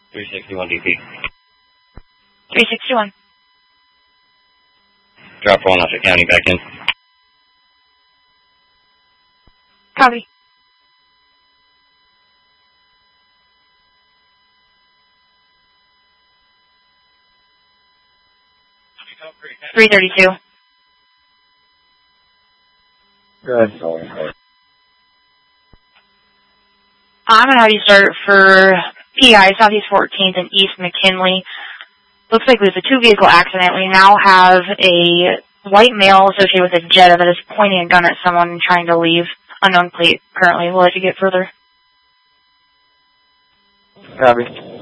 361 DP. 361. Drop 1 off the county, back in. Copy. $332. Good. I'm going to have you start for PI, Southeast 14th and East McKinley. Looks like it was a two-vehicle accident. We now have a white male associated with a Jetta that is pointing a gun at someone and trying to leave. Unknown plate currently. We'll let you get further. Copy.